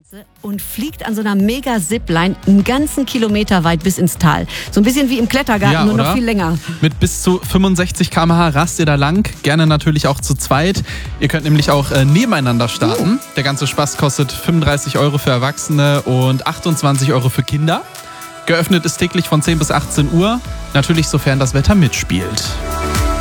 Und fliegt an so einer Mega-Zipline einen ganzen Kilometer weit bis ins Tal. So ein bisschen wie im Klettergarten, nur noch viel länger. Mit bis zu 65 km/h rast ihr da lang, gerne natürlich auch zu zweit. Ihr könnt nämlich auch nebeneinander starten. Der ganze Spaß kostet 35 € für Erwachsene und 28 € für Kinder. Geöffnet ist täglich von 10 bis 18 Uhr, natürlich sofern das Wetter mitspielt.